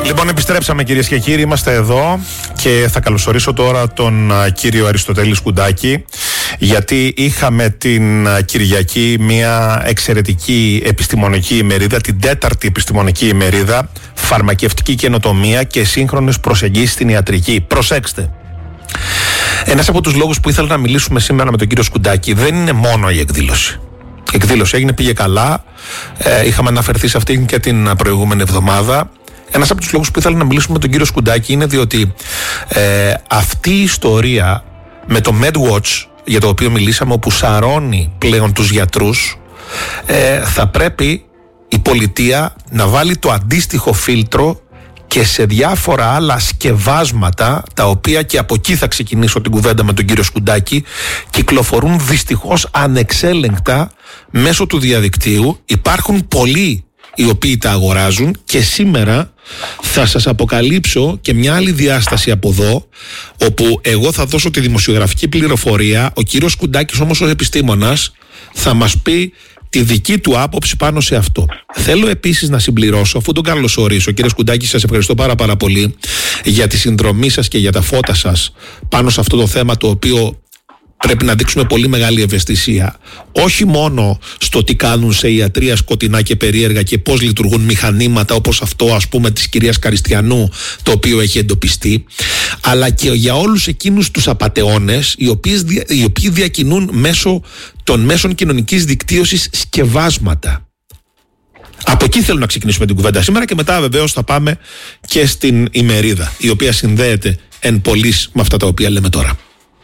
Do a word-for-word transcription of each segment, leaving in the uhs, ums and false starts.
Λοιπόν, επιστρέψαμε κυρίες και κύριοι, είμαστε εδώ και θα καλωσορίσω τώρα τον κύριο Αριστοτέλη Σκουντάκη, γιατί είχαμε την Κυριακή μια εξαιρετική επιστημονική ημερίδα, την τέταρτη επιστημονική ημερίδα, φαρμακευτική καινοτομία και σύγχρονες προσεγγίσεις στην ιατρική. Προσέξτε, ένας από τους λόγους που ήθελα να μιλήσουμε σήμερα με τον κύριο Σκουντάκη δεν είναι μόνο η εκδήλωση. Η εκδήλωση έγινε, πήγε καλά, ε, είχαμε αναφερθεί σε αυτήν και την προηγούμενη εβδομάδα. Ένας από τους λόγους που ήθελα να μιλήσουμε με τον κύριο Σκουντάκη είναι διότι ε, αυτή η ιστορία με το MedWatch, για το οποίο μιλήσαμε, όπου σαρώνει πλέον τους γιατρούς, ε, θα πρέπει η πολιτεία να βάλει το αντίστοιχο φίλτρο και σε διάφορα άλλα σκευάσματα, τα οποία, και από εκεί θα ξεκινήσω την κουβέντα με τον κύριο Σκουντάκη, κυκλοφορούν δυστυχώς ανεξέλεγκτα μέσω του διαδικτύου. Υπάρχουν πολλοί οι οποίοι τα αγοράζουν και σήμερα θα σας αποκαλύψω και μια άλλη διάσταση από εδώ, όπου εγώ θα δώσω τη δημοσιογραφική πληροφορία, ο κύριος Σκουντάκης όμως ως επιστήμονας θα μας πει τη δική του άποψη πάνω σε αυτό. Θέλω επίσης να συμπληρώσω, αφού τον καλωσορίσω, κύριε Σκουντάκη, σας ευχαριστώ πάρα πάρα πολύ για τη συνδρομή σας και για τα φώτα σας πάνω σε αυτό το θέμα, το οποίο πρέπει να δείξουμε πολύ μεγάλη ευαισθησία. Όχι μόνο στο τι κάνουν σε ιατρία σκοτεινά και περίεργα και πώς λειτουργούν μηχανήματα όπως αυτό, ας πούμε, της κυρίας Καριστιανού, το οποίο έχει εντοπιστεί, αλλά και για όλους εκείνους τους απατεώνες οι, οποίες, οι οποίοι διακινούν μέσω των μέσων κοινωνικής δικτύωσης σκευάσματα. Από εκεί θέλω να ξεκινήσουμε την κουβέντα σήμερα και μετά βεβαίως θα πάμε και στην ημερίδα, η οποία συνδέεται εν πολλοίς με αυτά τα οποία λέμε τώρα.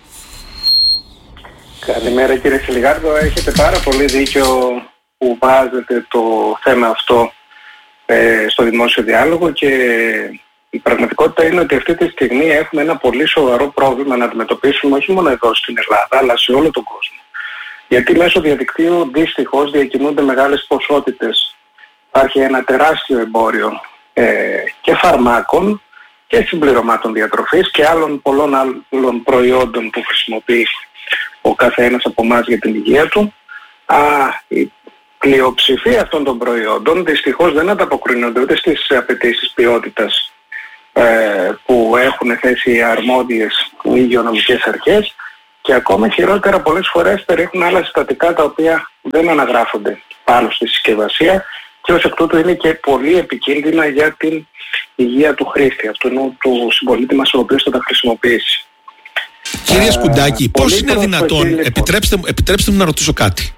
Καλημέρα κύριε Σιλιγάρδο, έχετε πάρα πολύ δίκιο που βάζετε το θέμα αυτό ε, στο δημόσιο διάλογο, και η πραγματικότητα είναι ότι αυτή τη στιγμή έχουμε ένα πολύ σοβαρό πρόβλημα να αντιμετωπίσουμε, όχι μόνο εδώ στην Ελλάδα αλλά σε όλο τον κόσμο. Γιατί μέσω διαδικτύου δυστυχώς διακινούνται μεγάλες ποσότητες. Υπάρχει ένα τεράστιο εμπόριο ε, και φαρμάκων και συμπληρωμάτων διατροφής και άλλων πολλών άλλων προϊόντων που χρησιμοποιεί ο καθένας από εμάς για την υγεία του. Α, η πλειοψηφία αυτών των προϊόντων δυστυχώς δεν ανταποκρίνονται ούτε στις απαιτήσεις ποιότητας ε, που έχουν θέσει οι αρμόδιες υγειονομικές αρχές, και ακόμα χειρότερα πολλές φορές περιέχουν άλλα συστατικά τα οποία δεν αναγράφονται πάνω στη συσκευασία και ως εκ τούτου είναι και πολύ επικίνδυνα για την υγεία του χρήστη, αυτού του συμπολίτη μας ο οποίος θα τα χρησιμοποιήσει. Κύριε Σκουντάκη, πώς είναι δυνατόν, λοιπόν. επιτρέψτε, επιτρέψτε μου να ρωτήσω κάτι.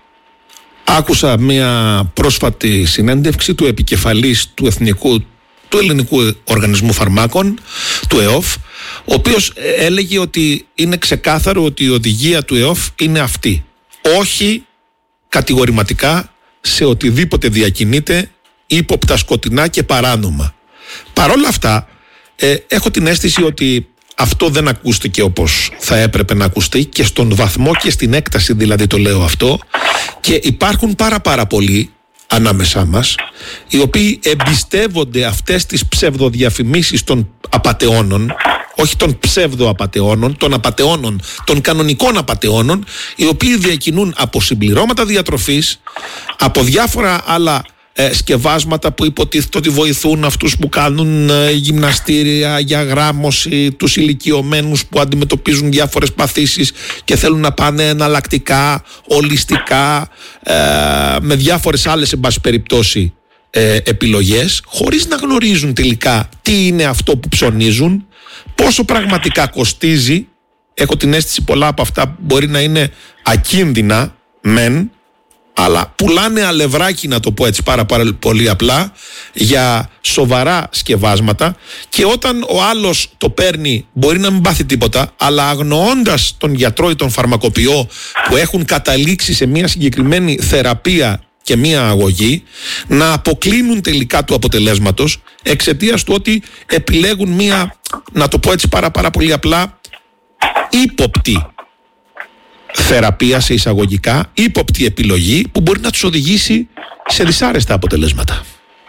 Άκουσα μια πρόσφατη συνέντευξη του επικεφαλής του, εθνικού, του Ελληνικού Οργανισμού Φαρμάκων, του ΕΟΦ, ο οποίος έλεγε ότι είναι ξεκάθαρο ότι η οδηγία του ΕΟΦ είναι αυτή. Όχι κατηγορηματικά σε οτιδήποτε διακινείται ύποπτα, σκοτεινά και παράνομα. Παρ' όλα αυτά, ε, έχω την αίσθηση ότι αυτό δεν ακούστηκε όπως θα έπρεπε να ακουστεί, και στον βαθμό και στην έκταση δηλαδή το λέω αυτό, και υπάρχουν πάρα πάρα πολλοί ανάμεσά μας οι οποίοι εμπιστεύονται αυτές τις ψευδοδιαφημίσεις των απατεώνων, όχι των ψευδοαπατεώνων, των απατεώνων, των κανονικών απατεώνων, οι οποίοι διακινούν από συμπληρώματα διατροφής, από διάφορα άλλα Ε, σκευάσματα που υποτίθεται ότι βοηθούν αυτούς που κάνουν ε, γυμναστήρια για γράμμωση, τους ηλικιωμένους που αντιμετωπίζουν διάφορες παθήσεις και θέλουν να πάνε εναλλακτικά, ολιστικά, ε, με διάφορες άλλες εν πάση περιπτώσει ε, επιλογές, χωρίς να γνωρίζουν τελικά τι είναι αυτό που ψωνίζουν, πόσο πραγματικά κοστίζει. Έχω την αίσθηση πολλά από αυτά μπορεί να είναι ακίνδυνα μεν, αλλά πουλάνε αλευράκι, να το πω έτσι πάρα, πάρα πολύ απλά, για σοβαρά σκευάσματα, και όταν ο άλλος το παίρνει μπορεί να μην πάθει τίποτα, αλλά αγνοώντας τον γιατρό ή τον φαρμακοποιό που έχουν καταλήξει σε μια συγκεκριμένη θεραπεία και μια αγωγή, να αποκλίνουν τελικά του αποτελέσματος εξαιτίας του ότι επιλέγουν μια, να το πω έτσι πάρα, πάρα πολύ απλά, ύποπτη θεραπεία σε εισαγωγικά, ύποπτη επιλογή που μπορεί να τους οδηγήσει σε δυσάρεστα αποτελέσματα.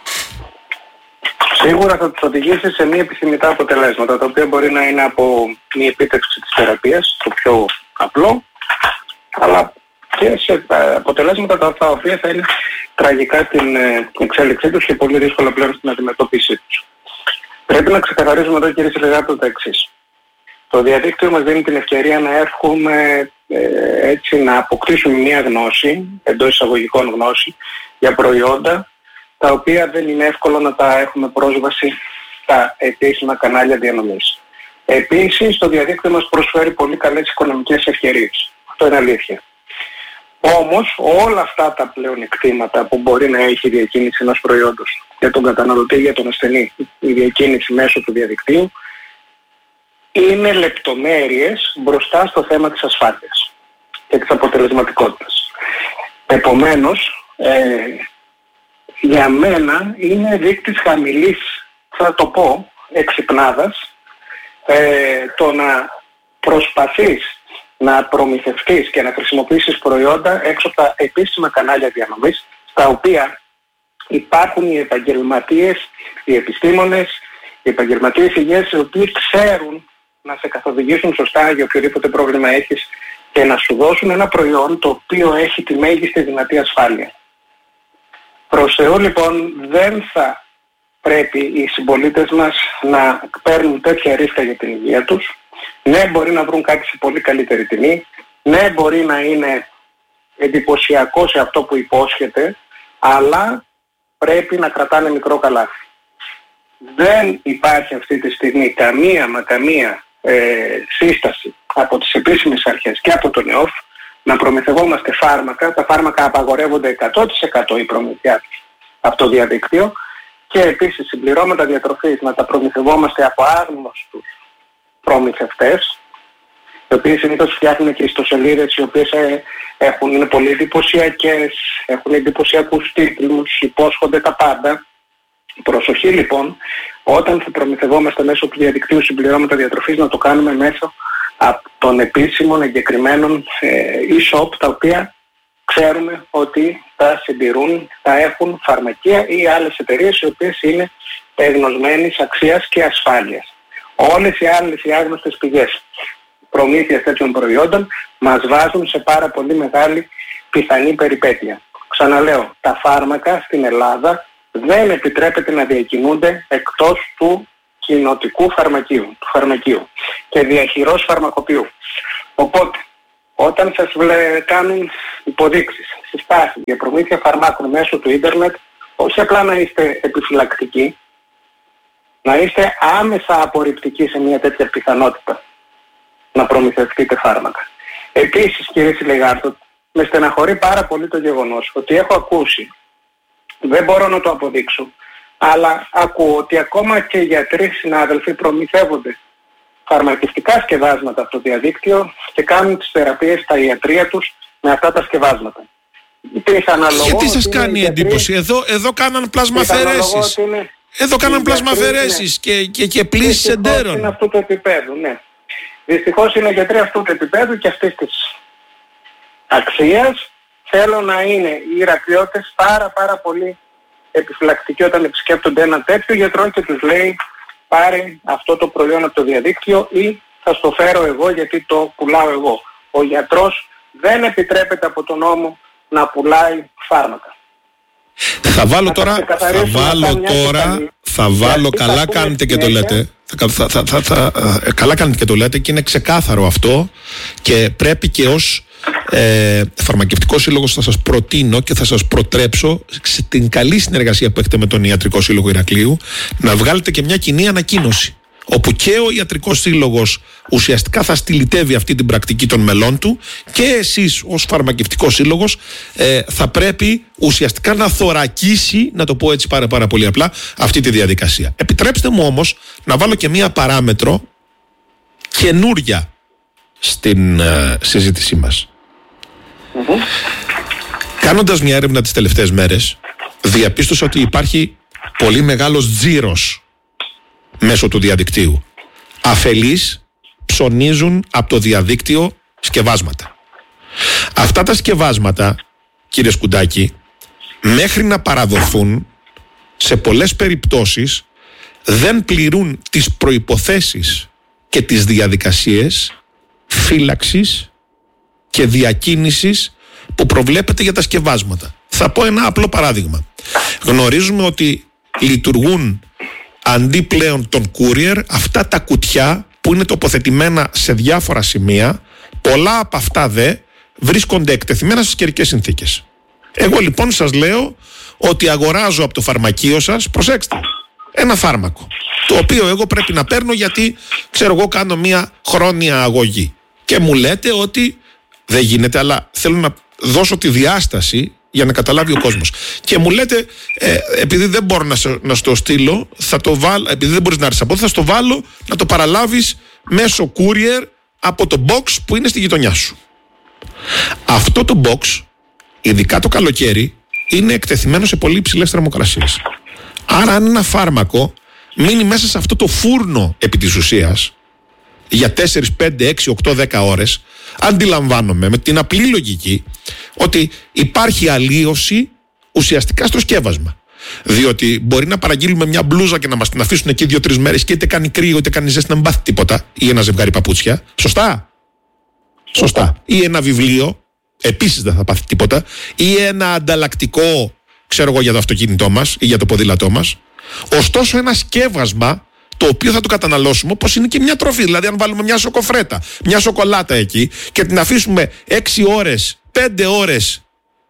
Σίγουρα θα τους οδηγήσει σε μη επιθυμητά αποτελέσματα, τα οποία μπορεί να είναι από μη επίτευξη της θεραπείας, το πιο απλό, αλλά και σε αποτελέσματα τα οποία θα είναι τραγικά την εξέλιξή τους και πολύ δύσκολα πλέον στην αντιμετώπιση τους. Πρέπει να ξεκαθαρίσουμε εδώ, κύριε Σιλιγάρδο, το εξής. Το διαδίκτυο μας δίνει την ευκαιρία να έρχομαι ε, έτσι να αποκτήσουμε μια γνώση, εντός εισαγωγικών γνώση, για προϊόντα τα οποία δεν είναι εύκολο να τα έχουμε πρόσβαση στα επίσημα κανάλια διανομής. Επίσης, το διαδίκτυο μας προσφέρει πολύ καλές οικονομικές ευκαιρίες. Αυτό είναι αλήθεια. Όμως, όλα αυτά τα πλεονεκτήματα που μπορεί να έχει η διακίνηση ενός προϊόντος για τον καταναλωτή, για τον ασθενή, η διακίνηση μέσω του διαδικτύου, είναι λεπτομέρειες μπροστά στο θέμα της ασφάλειας και της αποτελεσματικότητας. Επομένως, ε, για μένα είναι δείκτης χαμηλής, θα το πω, εξυπνάδας, ε, το να προσπαθείς να προμηθευτείς και να χρησιμοποιήσεις προϊόντα έξω από τα επίσημα κανάλια διανομής, στα οποία υπάρχουν οι επαγγελματίες, οι επιστήμονες, οι επαγγελματίες υγείας, οι οποίοι ξέρουν να σε καθοδηγήσουν σωστά για οποιοδήποτε πρόβλημα έχεις και να σου δώσουν ένα προϊόν το οποίο έχει τη μέγιστη δυνατή ασφάλεια. Προς Θεού, λοιπόν, δεν θα πρέπει οι συμπολίτες μας να παίρνουν τέτοια ρίσκα για την υγεία τους. Ναι, μπορεί να βρουν κάτι σε πολύ καλύτερη τιμή. Ναι, μπορεί να είναι εντυπωσιακό σε αυτό που υπόσχεται, αλλά πρέπει να κρατάνε μικρό καλάθι. Δεν υπάρχει αυτή τη στιγμή καμία μα καμία ε, σύσταση από τις επίσημες αρχές και από τον ΕΟΦ να προμηθευόμαστε φάρμακα. Τα φάρμακα απαγορεύονται εκατό τοις εκατό η προμηθειά τους από το διαδίκτυο, και επίσης συμπληρώματα διατροφής να τα προμηθευόμαστε από άγνωστους προμηθευτές, οι οποίοι συνήθως φτιάχνουν και ιστοσελίδες οι οποίες ε, έχουν, είναι πολύ εντυπωσιακές, έχουν εντυπωσιακούς τίτλους, υπόσχονται τα πάντα. Προσοχή λοιπόν, όταν θα προμηθευόμαστε μέσω του διαδικτύου συμπληρώματα διατροφής, να το κάνουμε μέσω από των επίσημων εγκεκριμένων ε, e-shop, τα οποία ξέρουμε ότι θα συντηρούν, θα έχουν φαρμακεία ή άλλες εταιρείες οι οποίες είναι εγνωσμένης αξίας και ασφάλειας. Όλες οι άλλες οι άγνωστες πηγές προμήθειας τέτοιων προϊόντων μας βάζουν σε πάρα πολύ μεγάλη πιθανή περιπέτεια. Ξαναλέω, τα φάρμακα στην Ελλάδα δεν επιτρέπεται να διακινούνται εκτός του κοινοτικού φαρμακείου, του φαρμακείου και διαχειρός φαρμακοποιού. Οπότε, όταν σας βλέ, κάνουν υποδείξεις, συστάσεις για προμήθεια φαρμάκων μέσω του ίντερνετ, όχι απλά να είστε επιφυλακτικοί, να είστε άμεσα απορριπτικοί σε μια τέτοια πιθανότητα να προμηθευτείτε φάρμακα. Επίσης, κύριε Σιλιγάρδο, με στεναχωρεί πάρα πολύ το γεγονός ότι έχω ακούσει, δεν μπορώ να το αποδείξω, αλλά ακούω ότι ακόμα και οι γιατροί συνάδελφοι προμηθεύονται φαρμακευτικά σκευάσματα από το διαδίκτυο και κάνουν τις θεραπείες στα ιατρεία τους με αυτά τα σκευάσματα. Γιατί σας κάνει γιατροί, εντύπωση, εδώ, εδώ κάναν πλασμαφαιρέσεις. Εδώ κάναν πλασμαφαιρέσεις ναι. και, και, και πλήσεις εντέρων. Είναι αυτού του επίπεδου, ναι. Δυστυχώς είναι γιατροί αυτού του επίπεδου και αυτής της αξίας. Θέλω να είναι οι Ηρακλειώτες πάρα πάρα πολύ επιφυλακτικοί όταν επισκέπτονται ένα τέτοιο γιατρό και τους λέει πάρε αυτό το προϊόν από το διαδίκτυο ή θα στο φέρω εγώ γιατί το πουλάω εγώ. Ο γιατρός δεν επιτρέπεται από τον νόμο να πουλάει φάρμακα. Θα βάλω τώρα, θα βάλω τώρα, θα βάλω, καλά κάνετε και το λέτε, θα, θα, θα, θα, θα, καλά κάνετε και το λέτε και είναι ξεκάθαρο αυτό και πρέπει και ως ε, φαρμακευτικό σύλλογος θα σας προτείνω και θα σας προτρέψω στην καλή συνεργασία που έχετε με τον Ιατρικό Σύλλογο Ηρακλείου να βγάλετε και μια κοινή ανακοίνωση όπου και ο Ιατρικός Σύλλογος ουσιαστικά θα στυλιτεύει αυτή την πρακτική των μελών του και εσείς ως Φαρμακευτικός Σύλλογος ε, θα πρέπει ουσιαστικά να θωρακίσει, να το πω έτσι πάρα, πάρα πολύ απλά, αυτή τη διαδικασία. Επιτρέψτε μου όμως να βάλω και μία παράμετρο καινούρια στην ε, συζήτησή μας. Mm-hmm. Κάνοντας μια έρευνα τις τελευταίες μέρες, διαπίστωσα ότι υπάρχει πολύ μεγάλος τζίρος μέσω του διαδικτύου. Αφελείς ψωνίζουν από το διαδίκτυο σκευάσματα. Αυτά τα σκευάσματα, κύριε Σκουντάκη, μέχρι να παραδοθούν, σε πολλές περιπτώσεις δεν πληρούν τις προϋποθέσεις και τις διαδικασίες φύλαξης και διακίνησης που προβλέπεται για τα σκευάσματα. Θα πω ένα απλό παράδειγμα. Γνωρίζουμε ότι λειτουργούν αντί πλέον των courier, αυτά τα κουτιά που είναι τοποθετημένα σε διάφορα σημεία, πολλά από αυτά δε βρίσκονται εκτεθειμένα στις καιρικές συνθήκες. Εγώ λοιπόν σας λέω ότι αγοράζω από το φαρμακείο σας, προσέξτε, ένα φάρμακο, το οποίο εγώ πρέπει να παίρνω γιατί, ξέρω εγώ, κάνω μια χρόνια αγωγή. Και μου λέτε ότι δεν γίνεται, αλλά θέλω να δώσω τη διάσταση για να καταλάβει ο κόσμος. Και μου λέτε, ε, επειδή δεν μπορώ να, σε, να στο στείλω, θα το βάλω, επειδή δεν μπορείς να έρθεις από εδώ, θα στο βάλω να το παραλάβεις μέσω courier από το box που είναι στη γειτονιά σου. Αυτό το box, ειδικά το καλοκαίρι, είναι εκτεθειμένο σε πολύ υψηλές θερμοκρασίες. Άρα αν ένα φάρμακο μείνει μέσα σε αυτό το φούρνο επί της ουσίας για τέσσερα, πέντε, έξι, οκτώ, δέκα ώρες, αντιλαμβάνομαι με την απλή λογική ότι υπάρχει αλλίωση ουσιαστικά στο σκεύασμα. Διότι μπορεί να παραγγείλουμε μια μπλούζα και να μας την αφήσουν εκεί δύο-τρεις μέρες και είτε κάνει κρύο είτε κάνει ζέστη να μην πάθει τίποτα, ή ένα ζευγάρι παπούτσια. Σωστά. Σωστά. Ή ένα βιβλίο, επίσης δεν θα πάθει τίποτα. Ή ένα ανταλλακτικό, ξέρω εγώ, για το αυτοκίνητό μας ή για το ποδήλατό μας. Ωστόσο, ένα σκεύασμα το οποίο θα το καταναλώσουμε όπως είναι και μια τροφή. Δηλαδή, αν βάλουμε μια σοκοφρέτα, μια σοκολάτα εκεί και την αφήσουμε έξι ώρες, πέντε ώρες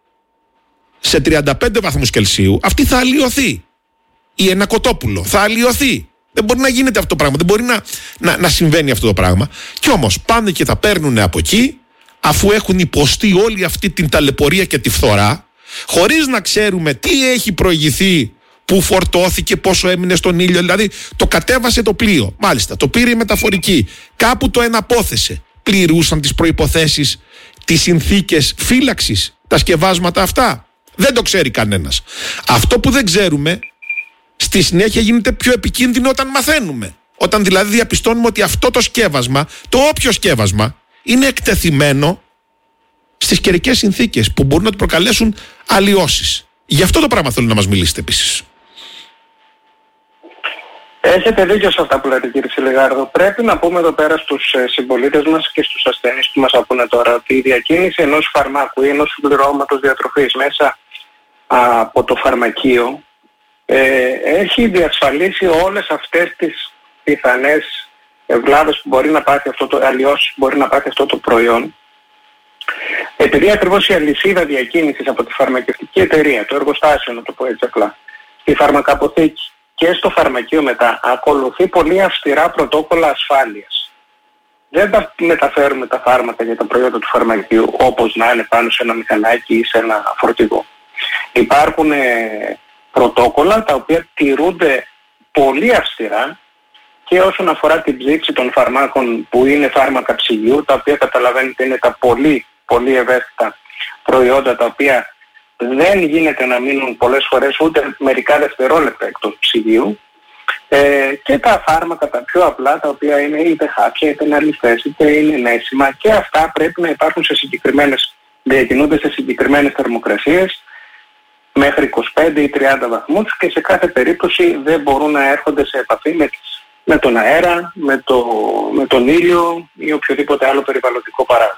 σε τριάντα πέντε βαθμούς Κελσίου, αυτή θα αλλοιωθεί. Ή ένα κοτόπουλο θα αλλοιωθεί. Δεν μπορεί να γίνεται αυτό το πράγμα. Δεν μπορεί να, να, να συμβαίνει αυτό το πράγμα. Κι όμως πάνε και τα παίρνουν από εκεί, αφού έχουν υποστεί όλη αυτή την ταλαιπωρία και τη φθορά, χωρίς να ξέρουμε τι έχει προηγηθεί, που φορτώθηκε, πόσο έμεινε στον ήλιο. Δηλαδή το κατέβασε το πλοίο. Μάλιστα, το πήρε η μεταφορική. Κάπου το εναπόθεσε. Πληρούσαν τις προϋποθέσεις, τις συνθήκες φύλαξης, τα σκευάσματα αυτά? Δεν το ξέρει κανένας. Αυτό που δεν ξέρουμε, στη συνέχεια γίνεται πιο επικίνδυνο όταν μαθαίνουμε. Όταν δηλαδή διαπιστώνουμε ότι αυτό το σκεύασμα, το όποιο σκεύασμα, είναι εκτεθειμένο στις καιρικές συνθήκες που μπορούν να του προκαλέσουν αλλοιώσεις. Γι' αυτό το πράγμα θέλω να μας μιλήσετε επίσης. Έχετε δίκιο σε αυτά που λέτε, κύριε Σιλιγάρδο. Πρέπει να πούμε εδώ πέρα στους συμπολίτες μας και στους ασθενείς που μας ακούνε τώρα ότι η διακίνηση ενός φαρμάκου ή ενός συμπληρώματος διατροφής μέσα από το φαρμακείο ε, έχει διασφαλίσει όλες αυτές τις πιθανές ευλάβες που μπορεί να πάθει αυτό το, αλλοιώσεις που μπορεί να πάθει αυτό το προϊόν, επειδή ακριβώς η αλυσίδα διακίνησης από τη φαρμακευτική εταιρεία, το εργοστάσιο, να το πω έτσι απλά, στη φαρμακαποθήκη και στο φαρμακείο μετά, ακολουθεί πολύ αυστηρά πρωτόκολλα ασφάλειας. Δεν τα μεταφέρουμε τα φάρμακα για τα προϊόντα του φαρμακείου όπως να είναι πάνω σε ένα μηχανάκι ή σε ένα φορτηγό. Υπάρχουν ε, πρωτόκολλα τα οποία τηρούνται πολύ αυστηρά και όσον αφορά την ψήξη των φαρμάκων που είναι φάρμακα ψυγείου, τα οποία καταλαβαίνετε είναι τα πολύ πολύ ευαίσθητα προϊόντα, τα οποία δεν γίνεται να μείνουν πολλές φορές ούτε μερικά δευτερόλεπτα εκτός ψυγείου, ε, και τα φάρμακα τα πιο απλά, τα οποία είναι είτε χάπια είτε είναι αλυφές είτε είναι νέσιμα, και αυτά πρέπει να υπάρχουν σε συγκεκριμένες, διακινούνται σε συγκεκριμένες θερμοκρασίες μέχρι είκοσι πέντε ή τριάντα βαθμούς και σε κάθε περίπτωση δεν μπορούν να έρχονται σε επαφή με, με τον αέρα, με, το, με τον ήλιο ή οποιοδήποτε άλλο περιβαλλοντικό παράγοντα.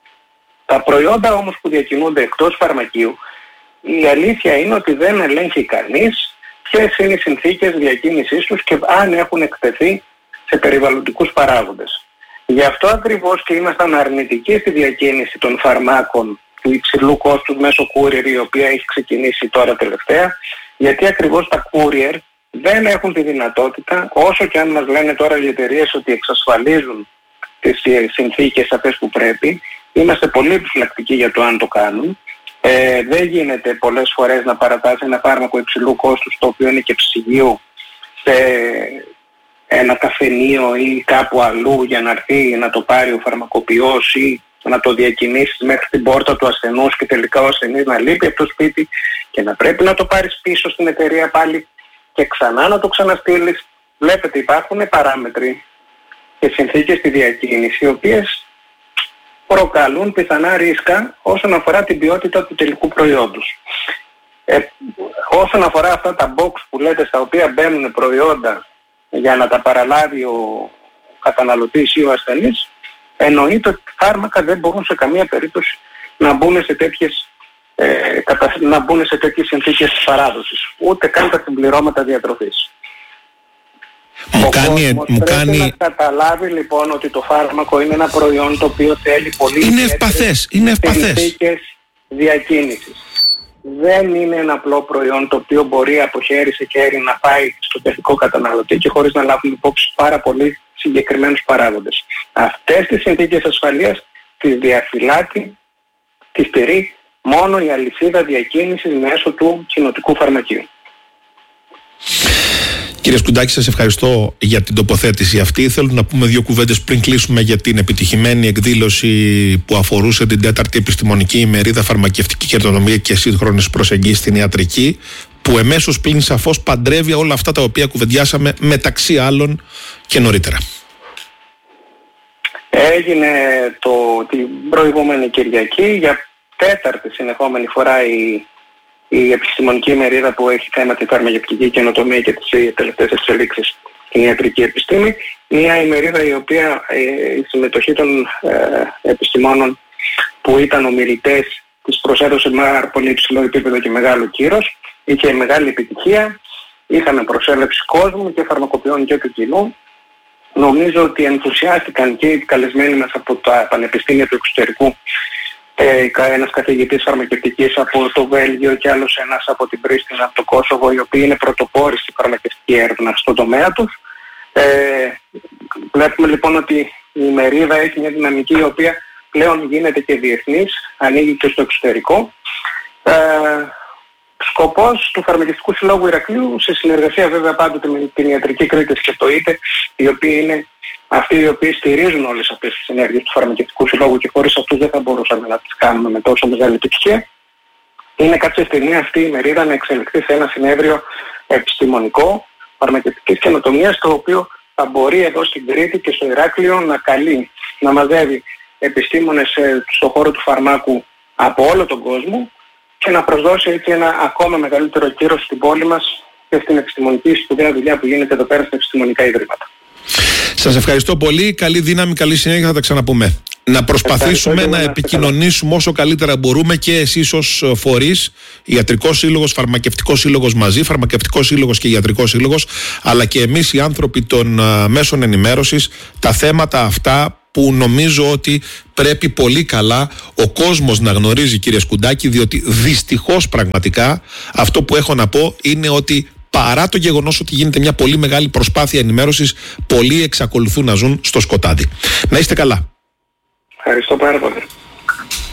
Τα προϊόντα όμως που διακινούνται εκτός φαρμακείου, η αλήθεια είναι ότι δεν ελέγχει κανείς ποιες είναι οι συνθήκες διακίνησής τους και αν έχουν εκτεθεί σε περιβαλλοντικούς παράγοντες. Γι' αυτό ακριβώς και ήμασταν αρνητικοί στη διακίνηση των φαρμάκων του υψηλού κόστους μέσω courier, η οποία έχει ξεκινήσει τώρα τελευταία, γιατί ακριβώς τα courier δεν έχουν τη δυνατότητα, όσο και αν μας λένε τώρα οι εταιρείες ότι εξασφαλίζουν τις συνθήκες αυτές που πρέπει, είμαστε πολύ επιφυλακτικοί για το αν το κάνουν. Ε, δεν γίνεται πολλές φορές να παρατάσει ένα φάρμακο υψηλού κόστους, το οποίο είναι και ψυγείο, σε ένα καφενείο ή κάπου αλλού για να έρθει να το πάρει ο φαρμακοποιός ή να το διακινήσεις μέχρι την πόρτα του ασθενούς και τελικά ο ασθενής να λείπει από το σπίτι και να πρέπει να το πάρεις πίσω στην εταιρεία πάλι και ξανά να το ξαναστείλεις. Βλέπετε, υπάρχουν παράμετροι και συνθήκες στη διακίνηση, οι οποίες προκαλούν πιθανά ρίσκα όσον αφορά την ποιότητα του τελικού προϊόντος. Ε, όσον αφορά αυτά τα box που λέτε, στα οποία μπαίνουν προϊόντα για να τα παραλάβει ο καταναλωτής ή ο ασθενής, εννοείται ότι φάρμακα δεν μπορούν σε καμία περίπτωση να μπουν σε τέτοιες, ε, να μπουν σε τέτοιες συνθήκες παράδοσης, ούτε καν τα συμπληρώματα διατροφής. Μου κάνει, μου πρέπει κάνει... να καταλάβει λοιπόν ότι το φάρμακο είναι ένα προϊόν το οποίο θέλει πολύ είναι ευπαθές, είναι ευπαθές. συνθήκες διακίνησης. Δεν είναι ένα απλό προϊόν το οποίο μπορεί από χέρι σε χέρι να πάει στο τελικό καταναλωτή και χωρίς να λάβουμε υπόψη πάρα πολύ συγκεκριμένους παράγοντες. Αυτές τις συνθήκες ασφαλείας τις διαφυλάττει, τις τηρεί μόνο η αλυσίδα διακίνησης μέσω του κοινοτικού φαρμακείου. Κύριε Σκουντάκη, σας ευχαριστώ για την τοποθέτηση αυτή. Θέλω να πούμε δύο κουβέντες πριν κλείσουμε για την επιτυχημένη εκδήλωση που αφορούσε την τέταρτη επιστημονική ημερίδα φαρμακευτική καινοτομία και σύγχρονες προσεγγίσεις στην ιατρική, που εμέσως πλην σαφώς παντρεύει όλα αυτά τα οποία κουβεντιάσαμε μεταξύ άλλων και νωρίτερα. Έγινε το, την προηγούμενη Κυριακή για τέταρτη συνεχόμενη φορά η η επιστημονική ημερίδα που έχει θέμα τη φαρμακευτική καινοτομία και τις τελευταίες εξελίξεις στην ιατρική επιστήμη. Μια ημερίδα η οποία ε, η συμμετοχή των ε, επιστημόνων που ήταν ομιλητές της προσέδωσε με πάρα πολύ υψηλό επίπεδο και μεγάλο κύρος. Είχε μεγάλη επιτυχία. Είχαμε προσέλευση κόσμου και φαρμακοποιών και του κοινού. Νομίζω ότι ενθουσιάστηκαν και οι καλεσμένοι μας από τα πανεπιστήμια του εξωτερικού, Ε, ένας καθηγητής φαρμακευτικής από το Βέλγιο και άλλος ένας από την Πρίστινα, από το Κόσοβο, οι οποίοι είναι πρωτοπόροι στη φαρμακευτική έρευνα στον τομέα τους. Ε, βλέπουμε λοιπόν ότι η ημερίδα έχει μια δυναμική η οποία πλέον γίνεται και διεθνής, ανοίγει και στο εξωτερικό. Ε, σκοπός του Φαρμακευτικού Συλλόγου Ηρακλείου, σε συνεργασία βέβαια πάντοτε με την Ιατρική Κρήτης και το ΙΤΕ, οι οποίοι είναι αυτοί οι οποίοι στηρίζουν όλες αυτές τις ενέργειες του Φαρμακευτικού Συλλόγου και χωρίς αυτούς δεν θα μπορούσαμε να τις κάνουμε με τόσο μεγάλη επιτυχία, είναι κάποια στιγμή αυτή η μερίδα να εξελιχθεί σε ένα συνέδριο επιστημονικό φαρμακευτικής καινοτομίας, το οποίο θα μπορεί εδώ στην Κρήτη και στο Ηράκλειο να καλεί, να μαζεύει επιστήμονες στον χώρο του φαρμάκου από όλο τον κόσμο και να προσδώσει έτσι ένα ακόμα μεγαλύτερο κύρος στην πόλη μας και στην επιστημονική σπουδαία δουλειά που γίνεται εδώ πέρα στα επιστημονικά ιδρύματα. Σας ευχαριστώ πολύ. Καλή δύναμη, καλή συνέχεια. Θα τα ξαναπούμε. Να προσπαθήσουμε να επικοινωνήσουμε όσο καλύτερα μπορούμε και εσείς ως φορείς, Ιατρικός Σύλλογος, Φαρμακευτικός Σύλλογος μαζί, Φαρμακευτικός Σύλλογος και Ιατρικός Σύλλογος, αλλά και εμείς οι άνθρωποι των uh, μέσων ενημέρωσης, τα θέματα αυτά που νομίζω ότι πρέπει πολύ καλά ο κόσμος να γνωρίζει, κύριε Σκουντάκη, διότι δυστυχώς πραγματικά αυτό που έχω να πω είναι ότι παρά το γεγονός ότι γίνεται μια πολύ μεγάλη προσπάθεια ενημέρωσης, πολλοί εξακολουθούν να ζουν στο σκοτάδι. Να είστε καλά. Ευχαριστώ πάρα πολύ.